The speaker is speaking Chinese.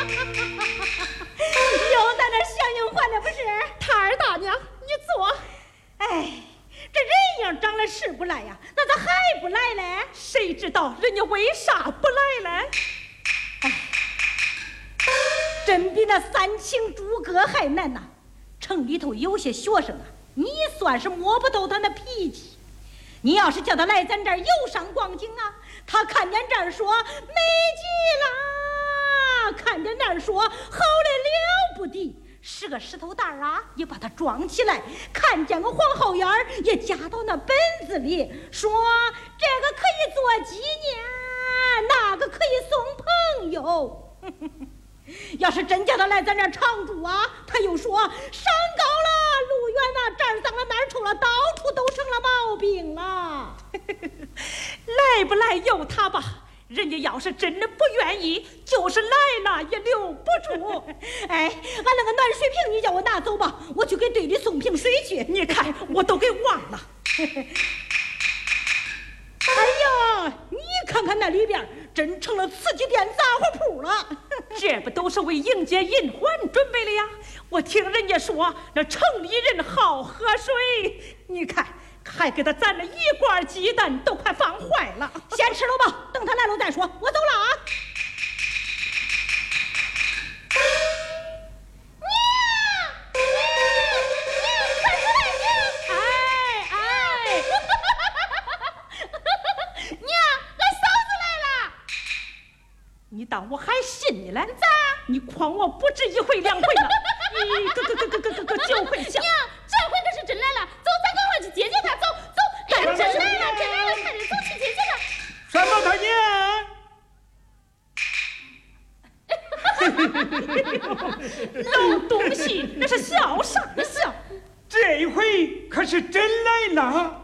又在那相应还了不是？ 太儿大娘，你坐。 哎，这人影长了是不来呀，那咋还不来嘞？ 谁知道人家为啥不来嘞？ 哎，真比那三清诸葛还难呐！城里头有些学生啊，你算是摸不透他那脾气。你要是叫他来咱这儿游山逛景啊，他看见这儿说美极了，看见那儿说好的了不得，是个石头蛋啊，也把它装起来；看见个皇后眼儿，也夹到那本子里，说这个可以做纪念，那个可以送朋友。要是真叫他来咱这儿常住啊，他又说山高了路远了，这儿脏了那儿臭了，到处都成了毛病了。 来不来由他吧，人家要是真的不愿意，就是来了也留不住。 哎，俺那个暖水瓶你叫我拿走吧，我去给队里送瓶水去。 你看我都给忘了。 哎呀，你看看那里边真成了瓷器店杂货铺了。 这不都是为迎接银环准备的呀？我听人家说那城里人好喝水，你看还给他攒了一罐鸡蛋，都快放坏了。 先吃了吧，等他来了再说。我走了啊。 你当我还信你嘞？咋？你诓我不止一回两回了，你个9回像。 娘，这回可是真来了，走，咱赶快去接接他，走走。哎，真来了，真来了，快点走去接接他。三宝太娘，老东西，那是笑啥笑？ 这一回可是真来了。